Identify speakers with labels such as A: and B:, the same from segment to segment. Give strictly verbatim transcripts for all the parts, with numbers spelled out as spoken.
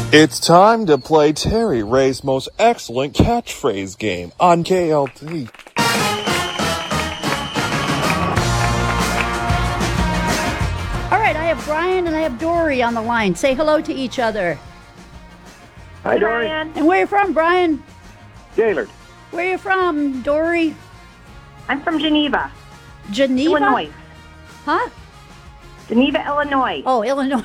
A: It's time to play Terry Ray's most excellent catchphrase game on K L T.
B: All right, I have Brian and I have Dory on the line. Say hello to each other.
C: Hi, Dory.
D: Brian.
B: And where are you from, Brian?
C: Gaylord.
B: Where are you from, Dory?
D: I'm from Geneva,
B: Geneva?
D: Illinois.
B: Huh?
D: Geneva, Illinois.
B: Oh, Illinois.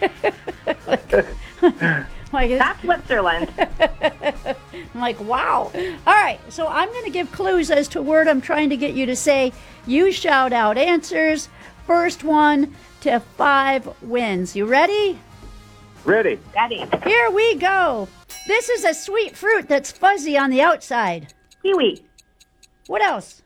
B: like,
D: Not Switzerland.
B: I'm like, wow. All right, so I'm going to give clues as to a word I'm trying to get you to say. You shout out answers. First one to five wins. You ready?
C: Ready.
D: Ready.
B: Here we go. This is a sweet fruit that's fuzzy on the outside.
D: Kiwi.
B: What else?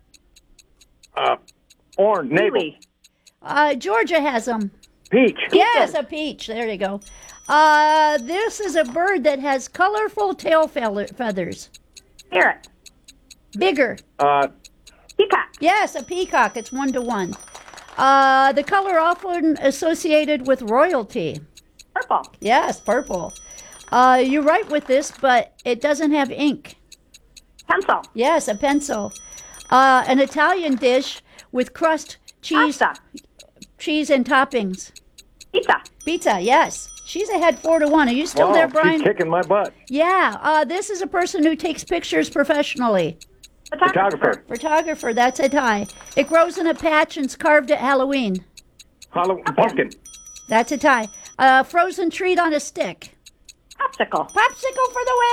C: Uh, orange. Navel.
D: Kiwi.
B: Uh, Georgia has them.
C: Peach.
B: Yes, a peach. There you go. Uh, this is a bird that has colorful tail fe- feathers.
D: Parrot.
B: Bigger.
C: Uh,
D: Peacock.
B: Yes, a peacock. It's one to one. Uh, the color often associated with royalty.
D: Purple.
B: Yes, purple. Uh, you write with this, but it doesn't have ink.
D: Pencil.
B: Yes, a pencil. Uh, an Italian dish with crust, cheese,
D: Pasta.
B: cheese and toppings.
D: Pizza.
B: Pizza, yes. She's ahead four to one. Are you still
C: wow,
B: there, Brian?
C: she's kicking my butt.
B: Yeah. Uh, this is a person who takes pictures professionally.
C: Photographer.
B: Photographer, that's a tie. It grows in a patch and's carved at Halloween.
C: Halloween. Pumpkin.
B: That's a tie. A frozen treat on a stick.
D: Popsicle.
B: Popsicle for the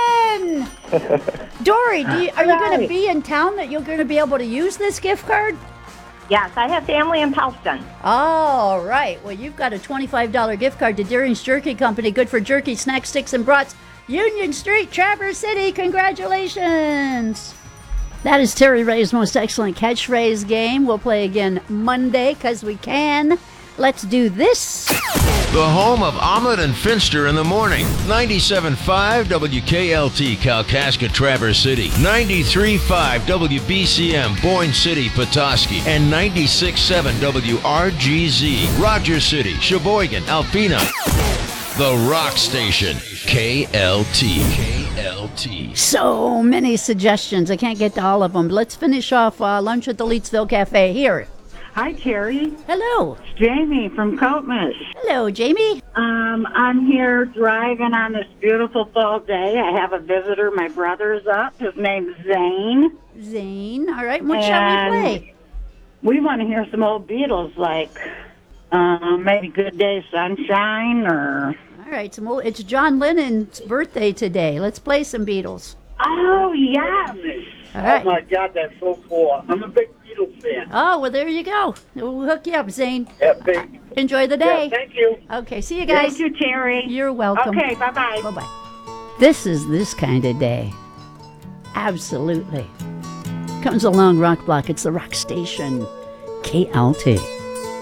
B: win! Dory, do you, are you going to
D: Right.
B: be in town that you're going to be able to use this gift card?
D: Yes, I have family in Pelston.
B: All right. Well, you've got a twenty-five dollars gift card to Deering's Jerky Company, good for jerky, snack sticks, and brats. Union Street, Traverse City. Congratulations. That is Terry Ray's most excellent catchphrase game. We'll play again Monday because we can. Let's do this.
E: The home of Omelet and Finster in the morning. ninety-seven point five W K L T, Kalkaska, Traverse City. ninety-three point five W B C M, Boyne City, Petoskey. And ninety-six point seven W R G Z, Rogers City, Sheboygan, Alpena. The Rock Station, K L T. K L T.
B: So many suggestions. I can't get to all of them. Let's finish off uh, lunch at the Leetsville Cafe. Here.
F: Hi, Terry.
B: Hello.
F: It's Jamie from Coatmas.
B: Hello, Jamie.
F: Um, I'm here driving on this beautiful fall day. I have a visitor. My brother's up. His name's Zane.
B: Zane. All right. What shall we
F: And
B: play?
F: We want to hear some old Beatles, like uh, maybe Good Day Sunshine or...
B: All right. Some old, it's John Lennon's birthday today. Let's play some Beatles.
F: Oh, yes.
B: All right.
G: Oh my God, that's so cool. I'm a big Beatles fan.
B: Oh, well, there you go. We'll hook you up, Zane.
G: Yeah, big.
B: Enjoy the day.
G: Yeah, thank you.
B: Okay, see you guys.
F: Thank you, Terry.
B: You're welcome.
F: Okay, bye-bye.
B: Bye-bye. This is this kind of day. Absolutely. Comes along Rock Block. It's the Rock Station. K L T.